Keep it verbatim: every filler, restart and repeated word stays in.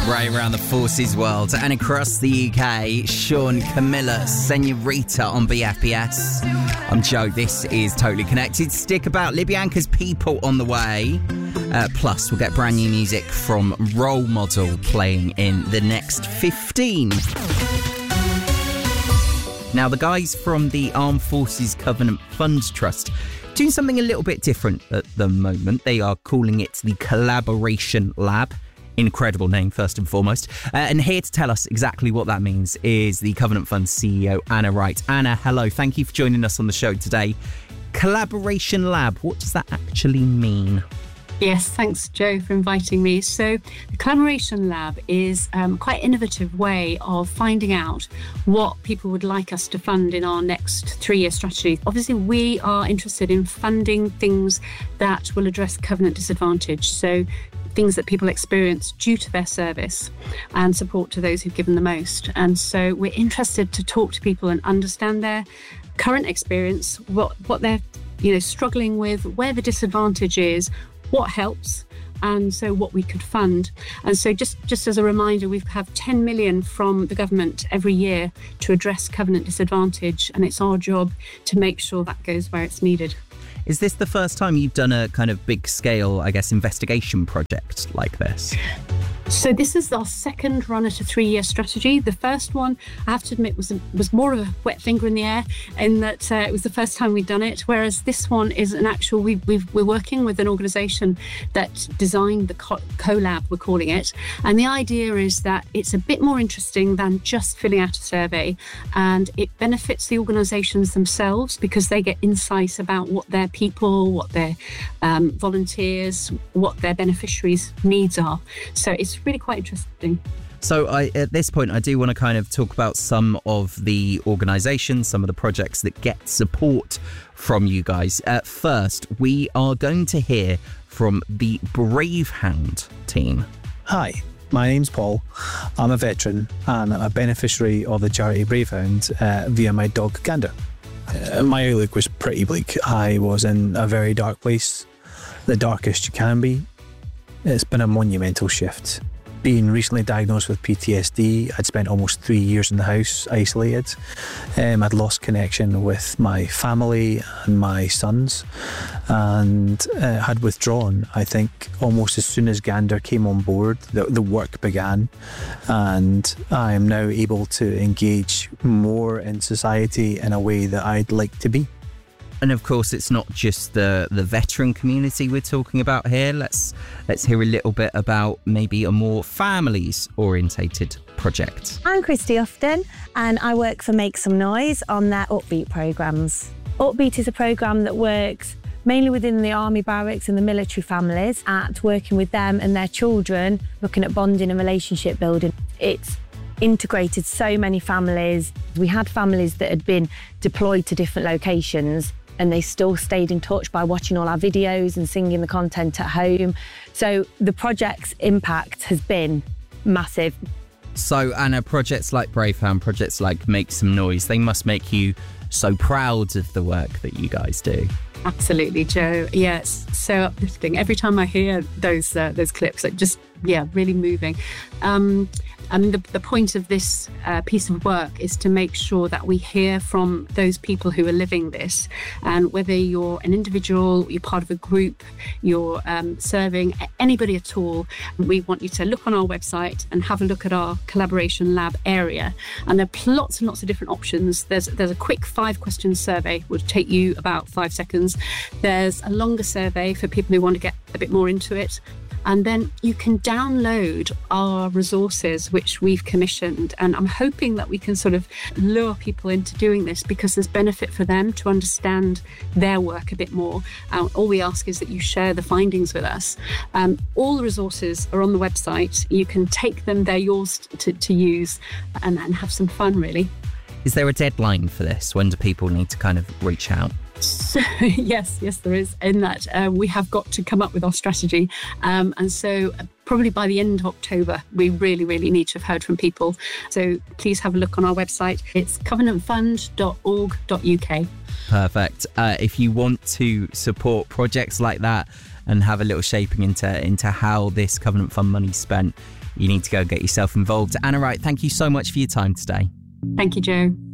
Right around the forces world and across the U K, Sean, Camilla, Senorita on B F B S. I'm Joe, this is Totally Connected. Stick about, Libyanka's People on the way. Uh, plus, we'll get brand new music from Role Model playing in the next fifteen. Now, the guys from the Armed Forces Covenant Fund Trust doing something a little bit different at the moment. They are calling it the Collaboration Lab. Incredible name, first and foremost. Uh, and here to tell us exactly what that means is the Covenant Fund C E O, Anna Wright. Anna, hello. Thank you for joining us on the show today. Collaboration Lab, what does that actually mean? Yes, thanks, Joe, for inviting me. So the Collaboration Lab is um, quite an innovative way of finding out what people would like us to fund in our next three-year strategy. Obviously, we are interested in funding things that will address covenant disadvantage. So things that people experience due to their service and support to those who've given the most. And so we're interested to talk to people and understand their current experience, what, what they're you know, struggling with, where the disadvantage is, what helps, and so what we could fund. And so just, just as a reminder, we have ten million from the government every year to address covenant disadvantage, and it's our job to make sure that goes where it's needed. Is this the first time you've done a kind of big scale, I guess, investigation project like this? So this is our second run at a three-year strategy. The first one, I have to admit, was a, was more of a wet finger in the air in that uh, it was the first time we'd done it, whereas this one is an actual, we, we've, we're working with an organisation that designed the co- CoLab, we're calling it. And the idea is that it's a bit more interesting than just filling out a survey, and it benefits the organisations themselves because they get insights about what their people, what their um, volunteers, what their beneficiaries' needs are. So it's really quite interesting. So I, at this point, I do want to kind of talk about some of the organisations, some of the projects that get support from you guys. Uh, first, we are going to hear from the Bravehound team. Hi, my name's Paul. I'm a veteran and I'm a beneficiary of the charity Bravehound uh, via my dog Gander. Uh, my outlook was pretty bleak. I was in a very dark place, the darkest you can be. It's been a monumental shift. Being recently diagnosed with P T S D, I'd spent almost three years in the house, isolated. Um, I'd lost connection with my family and my sons, and uh, had withdrawn. I think almost as soon as Gander came on board, the, the work began, and I am now able to engage more in society in a way that I'd like to be. And of course, it's not just the, the veteran community we're talking about here. Let's let's hear a little bit about maybe a more families-orientated project. I'm Christy Ufton, and I work for Make Some Noise on their Upbeat programmes. Upbeat is a programme that works mainly within the army barracks and the military families at working with them and their children, looking at bonding and relationship building. It's integrated so many families. We had families that had been deployed to different locations, and they still stayed in touch by watching all our videos and singing the content at home. So the project's impact has been massive. So, Anna, projects like Bravehound, projects like Make Some Noise, they must make you so proud of the work that you guys do. Absolutely, Joe. Yes, so uplifting. Every time I hear those uh, those clips, it just, yeah, really moving. Um, I mean, the, the point of this uh, piece of work is to make sure that we hear from those people who are living this. And whether you're an individual, you're part of a group, you're um, serving anybody at all, we want you to look on our website and have a look at our Collaboration Lab area. And there are lots and lots of different options. There's, there's a quick five-question survey, would take you about five seconds. There's a longer survey for people who want to get a bit more into it. And then you can download our resources, which we've commissioned. And I'm hoping that we can sort of lure people into doing this because there's benefit for them to understand their work a bit more. Uh, all we ask is that you share the findings with us. Um, all the resources are on the website. You can take them, they're yours to, to use and, and have some fun, really. Is there a deadline for this? When do people need to kind of reach out? So, yes, yes, there is. In that uh, we have got to come up with our strategy. Um, and so probably by the end of October, we really, really need to have heard from people. So please have a look on our website. It's covenant fund dot org dot U K. Perfect. Uh, if you want to support projects like that, and have a little shaping into, into how this Covenant Fund money's spent, you need to go get yourself involved. Anna Wright, thank you so much for your time today. Thank you, Joe.